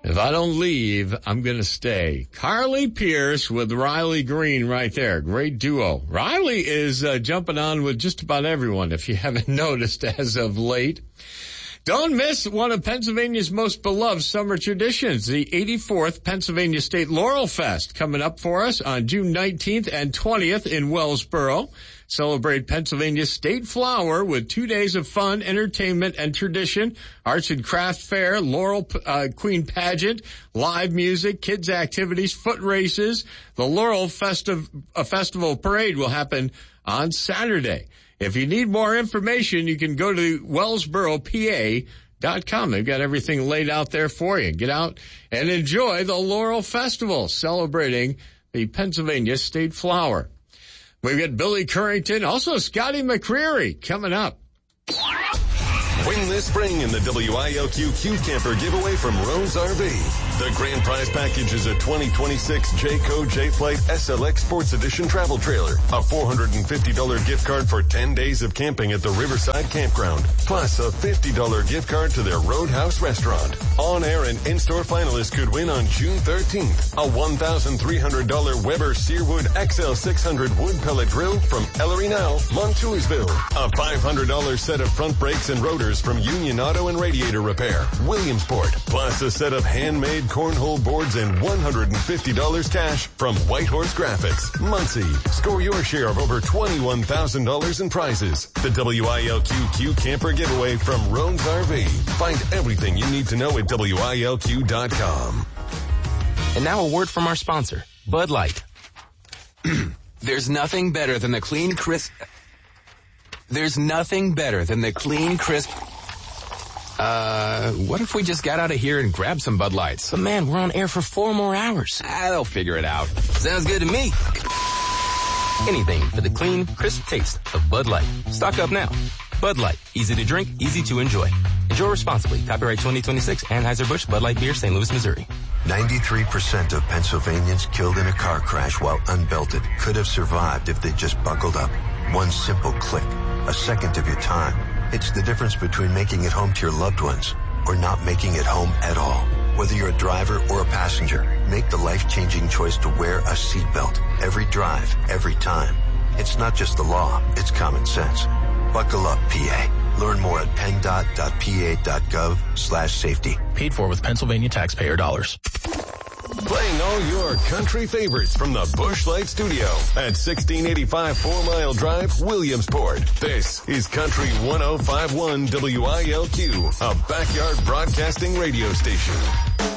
If I don't leave, I'm going to stay. Carly Pierce with Riley Green right there. Great duo. Riley is jumping on with just about everyone, if you haven't noticed as of late. Don't miss one of Pennsylvania's most beloved summer traditions, the 84th Pennsylvania State Laurel Fest, coming up for us on June 19th and 20th in Wellsboro. Celebrate Pennsylvania's state flower with 2 days of fun, entertainment, and tradition. Arts and craft fair, Laurel Queen pageant, live music, kids activities, foot races. The Laurel Festival Parade will happen on Saturday. If you need more information, you can go to wellsboropa.com. They've got everything laid out there for you. Get out and enjoy the Laurel Festival, celebrating the Pennsylvania State Flower. We've got Billy Currington, also Scotty McCreery coming up. Win this spring in the WILQ Q Camper giveaway from Rose RV. The grand prize package is a 2026 Jayco J-Flight SLX Sports Edition travel trailer, a $450 gift card for 10 days of camping at the Riverside Campground, plus a $50 gift card to their Roadhouse restaurant. On-air and in-store finalists could win on June 13th a $1,300 Weber Searwood XL600 wood pellet grill from Ellery Now, Montoursville, a $500 set of front brakes and rotors from Union Auto and Radiator Repair, Williamsport, plus a set of handmade cornhole boards and $150 cash from Whitehorse Graphics. Muncie, score your share of over $21,000 in prizes. The WILQ Q Camper giveaway from Rones RV. Find everything you need to know at WILQ.com. And now a word from our sponsor, Bud Light. There's nothing better than the clean, crisp... what if we just got out of here and grabbed some Bud Lights? But man, we're on air for 4 more hours. They'll figure it out. Sounds good to me. Anything for the clean, crisp taste of Bud Light. Stock up now. Bud Light. Easy to drink, easy to enjoy. Enjoy responsibly. Copyright 2026, Anheuser-Busch, Bud Light Beer, St. Louis, Missouri. 93% of Pennsylvanians killed in a car crash while unbelted could have survived if they just buckled up. One simple click, a second of your time. It's the difference between making it home to your loved ones or not making it home at all. Whether you're a driver or a passenger, make the life-changing choice to wear a seatbelt every drive, every time. It's not just the law, it's common sense. Buckle up, PA. Learn more at PennDOT.pa.gov/safety. Paid for with Pennsylvania taxpayer dollars. Playing all your country favorites from the Busch Light Studio at 1685 4 Mile Drive, Williamsport. This is Country 105.1 WILQ, a backyard broadcasting radio station.